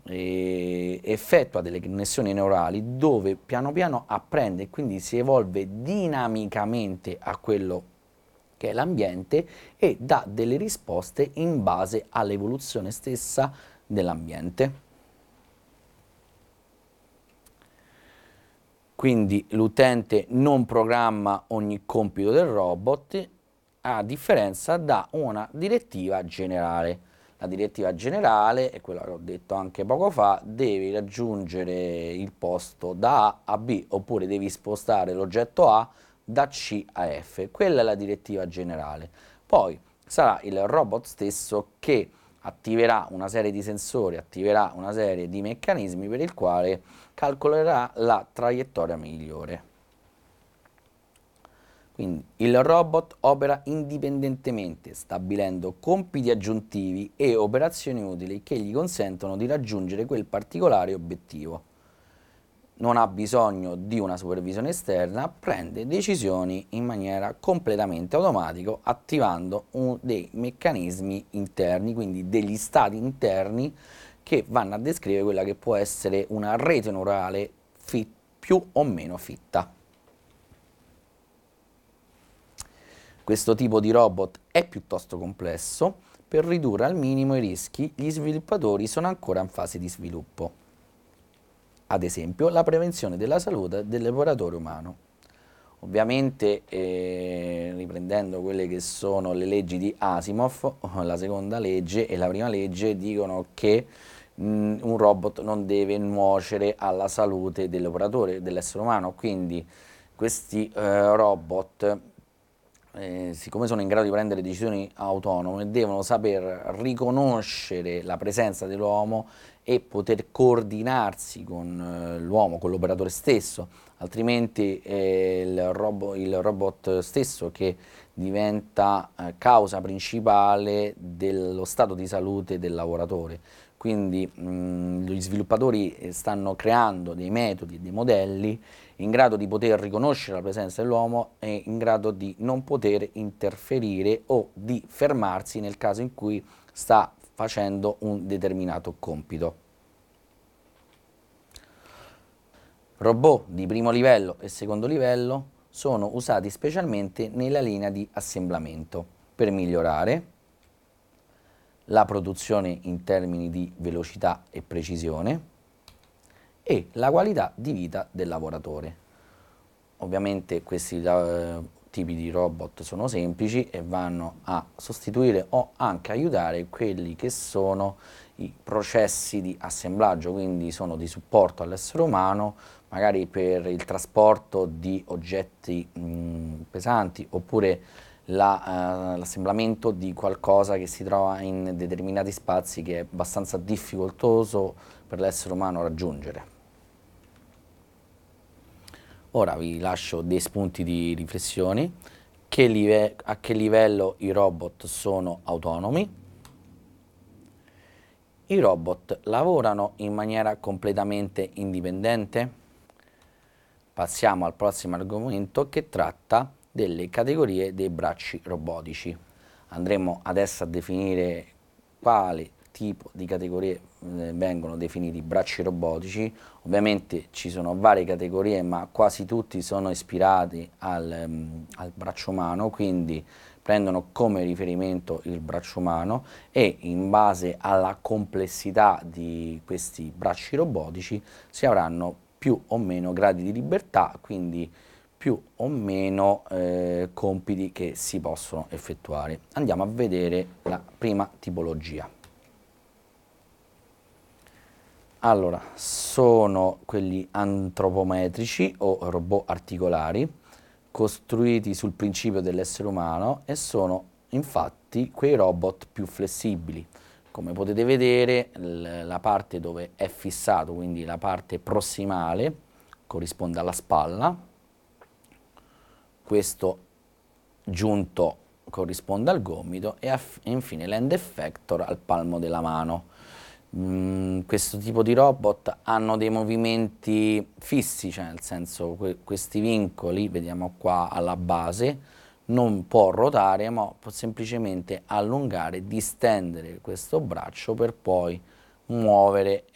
effettua delle connessioni neurali dove piano piano apprende e quindi si evolve dinamicamente a quello che è l'ambiente e dà delle risposte in base all'evoluzione stessa dell'ambiente. Quindi l'utente non programma ogni compito del robot, a differenza da una direttiva generale. La direttiva generale, è quella che ho detto anche poco fa, devi raggiungere il posto da A a B, oppure devi spostare l'oggetto A da C a F. Quella è la direttiva generale. Poi sarà il robot stesso che attiverà una serie di sensori, attiverà una serie di meccanismi per il quale calcolerà la traiettoria migliore. Quindi il robot opera indipendentemente, stabilendo compiti aggiuntivi e operazioni utili che gli consentono di raggiungere quel particolare obiettivo. Non ha bisogno di una supervisione esterna, prende decisioni in maniera completamente automatica, attivando dei meccanismi interni, quindi degli stati interni che vanno a descrivere quella che può essere una rete neurale più o meno fitta. Questo tipo di robot è piuttosto complesso. Per ridurre al minimo i rischi, gli sviluppatori sono ancora in fase di sviluppo. Ad esempio, la prevenzione della salute del lavoratore umano. Ovviamente, riprendendo quelle che sono le leggi di Asimov, la seconda legge e la prima legge dicono che un robot non deve nuocere alla salute del lavoratore, dell'essere umano, quindi questi robot, siccome sono in grado di prendere decisioni autonome, devono saper riconoscere la presenza dell'uomo e poter coordinarsi con l'uomo, con l'operatore stesso, altrimenti il robot stesso che diventa causa principale dello stato di salute del lavoratore. Quindi gli sviluppatori stanno creando dei metodi, dei modelli in grado di poter riconoscere la presenza dell'uomo e in grado di non poter interferire o di fermarsi nel caso in cui sta facendo un determinato compito. Robot di primo livello e secondo livello sono usati specialmente nella linea di assemblamento per migliorare la produzione in termini di velocità e precisione e la qualità di vita del lavoratore. Ovviamente questi tipi di robot sono semplici e vanno a sostituire o anche aiutare quelli che sono i processi di assemblaggio, quindi sono di supporto all'essere umano, magari per il trasporto di oggetti pesanti, oppure l'assemblamento di qualcosa che si trova in determinati spazi che è abbastanza difficoltoso per l'essere umano raggiungere. Ora vi lascio dei spunti di riflessione. A che livello i robot sono autonomi? I robot lavorano in maniera completamente indipendente? Passiamo al prossimo argomento che tratta delle categorie dei bracci robotici. Andremo adesso a definire quale tipo di categorie vengono definiti bracci robotici. Ovviamente ci sono varie categorie, ma quasi tutti sono ispirati al braccio umano, quindi prendono come riferimento il braccio umano e in base alla complessità di questi bracci robotici si avranno più o meno gradi di libertà, quindi più o meno compiti che si possono effettuare. Andiamo a vedere la prima tipologia. Allora, sono quelli antropometrici o robot articolari, costruiti sul principio dell'essere umano e sono infatti quei robot più flessibili. Come potete vedere, la parte dove è fissato, quindi la parte prossimale, corrisponde alla spalla, questo giunto corrisponde al gomito e infine l'end effector al palmo della mano. Questo tipo di robot hanno dei movimenti fissi, cioè nel senso questi vincoli, vediamo qua alla base, non può ruotare ma può semplicemente allungare, distendere questo braccio per poi muovere